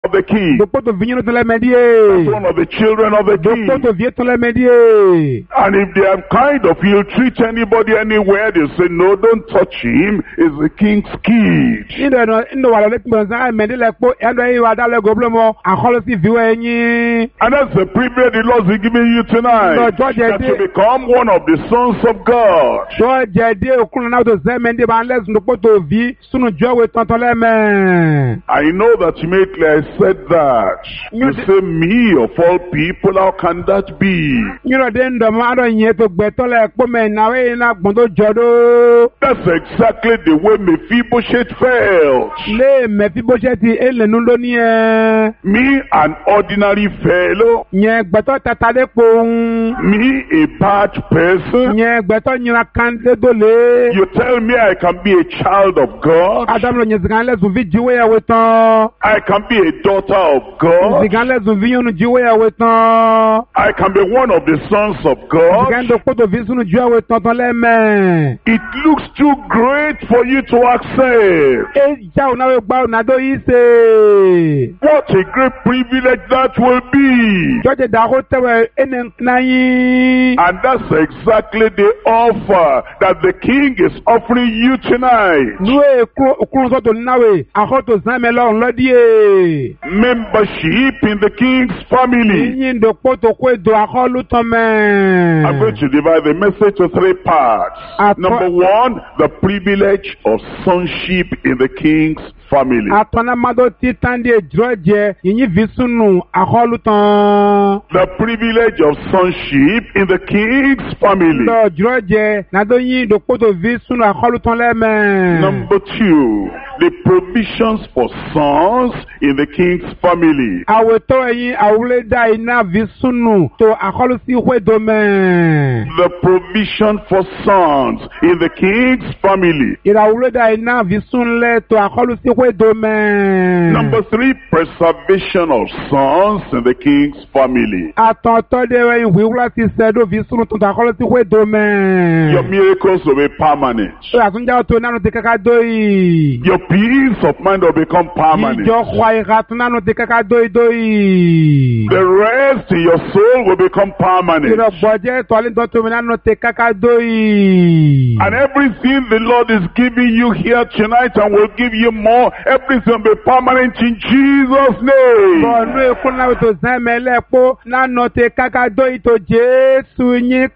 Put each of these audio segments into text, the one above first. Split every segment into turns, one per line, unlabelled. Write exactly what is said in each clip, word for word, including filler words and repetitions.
of the king.
Dopoto vinyo to le
That's
medie.
one of the children of the king.
Dopoto vie to le medie.
And if they are kind of ill treat anybody anywhere, they say, no, don't touch him. He's the king's kid.
Ndo no ndo wala le tmo sa medi le po endo yi wa da le goblo mo akolo si viwe yin.
And that's the privilege the Lord is giving you tonight.
No, George,
that
I
you
did.
become one of the sons of God.
So jede okun na to se mende ba les dopoto vi sunu jowe tonton le men.
I know that you made clear I said that. You
You
say, me of all people, how can that be?
You know den do ma do yin to gbe to le po men na we na gbon to jodo.
That's exactly the way Mephibosheth felt.
Le Mephibosheth ele nu lo ni e.
Me, an ordinary fellow.
Yen gbeto tatade pohun.
Me, a bad person.
Yen gbeto nyira kande dole.
You tell me I can be a child of God.
Adam lo yen zigan le zu vi jiwe ya wetan.
I can be a daughter of God.
Zigan le zu vi yonu jiwe ya wetan.
I can be one of the sons of God.
Zigan do poto vi sunu jiwe wetan ton le men.
It looks too great for you to accept.
E ja una we gba una do yi se.
What a great privilege that will be.
George da ho tewe enen nayi.
And that's exactly the offer that the king is offering you tonight.
Nwe okun so to nawe aho to zan me lo nlo die.
Membership in the king's family.
Yin do poto ko do aho lu ton men.
I'm going to divide the message to three parts. Number one, the privilege of sonship in the king's family.
Atona mado titande George yin visunu aho lu ton.
The privilege of sonship in the king's family.
Do George na do yin do poto visunu aho lu ton le men.
Number two, the provisions for sons in the king's family.
Awe to yin awule da ina visunu to aho lu si hwe do men.
The provision for sons in the king's family.
Ira awule da ina visun le to aho lu si hwe do men.
Number three, preservation of sons in the king's family.
Atan to de we wi wula ti se do visunu to aho lu si hwe do men.
Your miracles will be permanent.
So asunja to nanu te kaka do yi.
Your peace of mind will become permanent.
Ijo khwa ira to nanu te kaka do yi do yi.
The rest in your soul will become permanent.
Iro boje to alin to to nanu te kaka do yi.
And everything the Lord is giving you here tonight and will give you more, everything will be permanent in Jesus' name.
Bonu ekun na to zan me le po nanu te kaka do yi to Jesu yin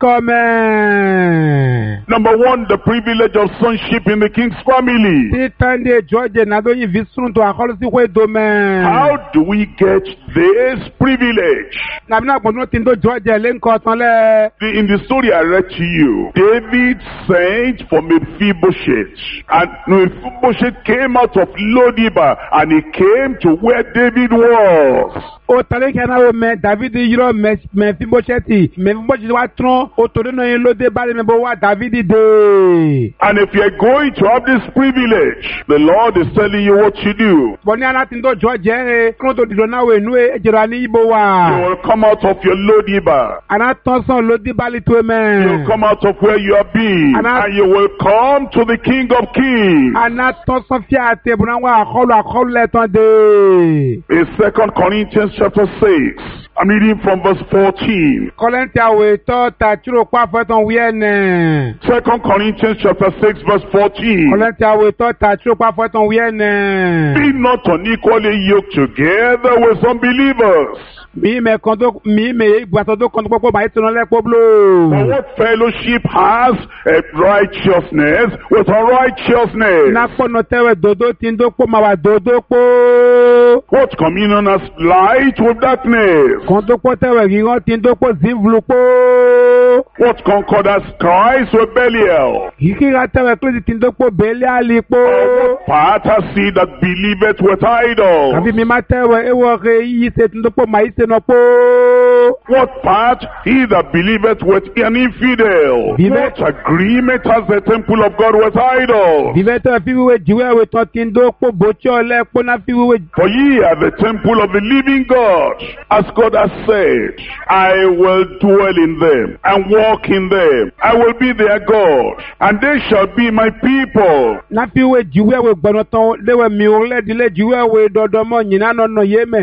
komen.
Number one, the privilege of sonship in the king's family.
Titande George na do yin visunu to aho lu si hwe do men.
How do we get this privilege?
Na bina gbonu tin do George le nko tan le.
The- In the story I read to you, David sent for Mephibosheth, and Mephibosheth came out of Lodibar, and he came to where David was.
O tale kana o me David yiro me me Fibosheti me Fibosheti wa tron o to no yin lo de bale me bo wa David de.
And if you're going to have this privilege, the Lord is telling you what you do.
Boni ana tin do George e kron to dido na we nu e jera ni ibo
You
wa.
will come out of your Lodibar.
Ana ton son lo di bale to
You will
me.
come out of where you have been,
And I-
and you will come to the King of Kings.
Ana ton son fi ate bu na wa akolu akolu le ton de.
In Second Corinthians chapter six, I'm reading from verse fourteen.
Kolentia we to ta churo kwa fe ton wi ene.
Second Corinthians chapter six, verse fourteen.
Kolentia we to ta churo kwa fe ton wi ene.
Be not unequally yoked together with unbelievers.
Mi me kondo mi me igbato do kondo popo ba itono le
For
poblo.
what fellowship has uh, righteousness with unrighteousness?
Na kono tewe dodo tindo po ma wa dodo po.
What communion has light with darkness?
Kondo po tewe gigan tindo po zivlu po.
What concord has Christ with Belial?
Hikira tewe klezi tindo po bele ali po.
Or what part has he that believeth with idols?
Abi mi ma tewe ewo re yi se tindo po ma ise no po.
What part he that believeth with an infidel?
Vive-
What agreement has the temple of God with idols?
Vive tewe fiwiwe jiwe we ton tindo po bochi ole po na fiwiwe.
For ye are the temple of the living God, as God has said, I will dwell in them and walk in them. I will be their God, and they shall be my people.
Na fiwiwe jiwe we gbono ton lewe mi o le dile jiwe we dodo mo nyina no no yeme.